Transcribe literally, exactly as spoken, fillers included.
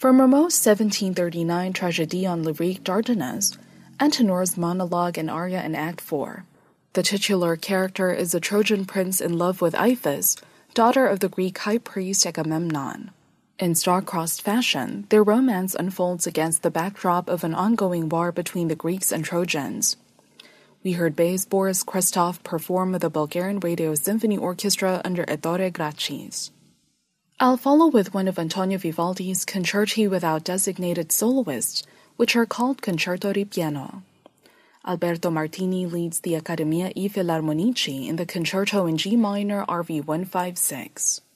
From Rameau's seventeen thirty-nine Tragédie en lyrique d'Ardennes, Antenor's monologue and aria in Act four. The titular character is a Trojan prince in love with Iphis, daughter of the Greek high priest Agamemnon. In star-crossed fashion, their romance unfolds against the backdrop of an ongoing war between the Greeks and Trojans. We heard bass Boris Krestov perform with the Bulgarian Radio Symphony Orchestra under Ettore Grachis. I'll follow with one of Antonio Vivaldi's concerti without designated soloists, which are called Concerto Ripieno. Alberto Martini leads the Accademia I Filarmonici in the concerto in G minor R V one fifty-six.